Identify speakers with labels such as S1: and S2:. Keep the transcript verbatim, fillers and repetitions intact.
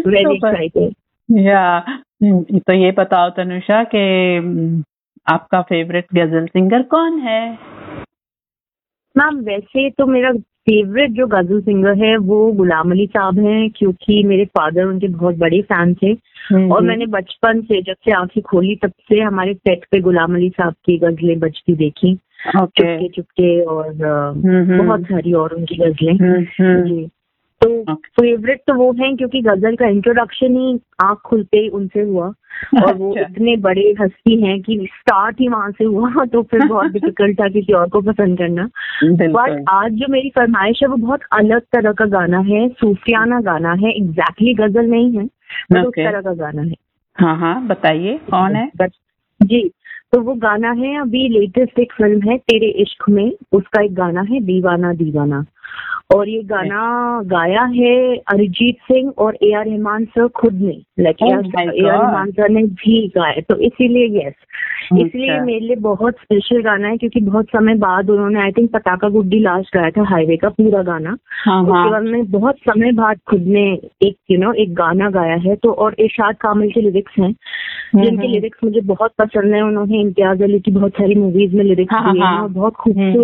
S1: Very excited.
S2: या तो ये बताओ तनुषा कि आपका फेवरेट गजल सिंगर कौन है?
S1: मैम वैसे तो मेरा फेवरेट जो गजल सिंगर है वो गुलाम अली साहब हैं, क्योंकि मेरे फादर उनके बहुत बड़े फैन थे और मैंने बचपन से जब से आंखें खोली तब से हमारे सेट पे गुलाम अली साहब की गजलें बजती देखी।
S2: okay.
S1: चुपके चुपके और बहुत सारी और उनकी गजलें जी। तो okay. फेवरेट तो वो हैं क्योंकि गजल का इंट्रोडक्शन ही आँख खुलते ही उनसे हुआ और वो इतने बड़े हस्ती हैं कि स्टार्ट ही वहां से हुआ, तो फिर बहुत डिफिकल्ट था किसी और को पसंद करना। बट आज जो मेरी फरमाइश है वो बहुत अलग तरह का गाना है, सूफियाना गाना है, एग्जैक्टली गजल नहीं है बट उस तरह का गाना है।
S2: हाँ हाँ बताइए कौन है?
S1: जी तो वो गाना है, अभी लेटेस्ट एक फिल्म है तेरे इश्क में, उसका एक गाना है दीवाना दीवाना, और ये गाना गाया है अरिजीत सिंह और ए आर रहमान सर खुद ने, like A R Rahman sir ने भी गाया, तो इसीलिए यस इसलिए मेरे लिए बहुत स्पेशल गाना है क्योंकि बहुत समय बाद उन्होंने आई थिंक पटाखा गुड्डी लास्ट गाया था हाईवे का पूरा गाना, उसके बाद में बहुत समय बाद खुद ने एक यू नो एक गाना गाया है। तो और इरशाद कामिल के लिरिक्स हैं जिनके लिरिक्स मुझे बहुत पसंद है, उन्होंने इम्तियाज अली की बहुत सारी मूवीज में लिरिक्स दिए हैं और बहुत खूबसूरत